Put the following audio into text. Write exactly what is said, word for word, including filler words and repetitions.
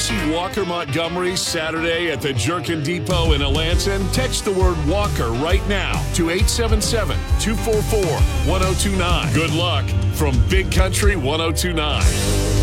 see Walker Montgomery Saturday at the Jerkin Depot in Alanson? Text the word Walker right now to eight seven seven, two four four, one oh two nine. Good luck from Big Country one oh two nine.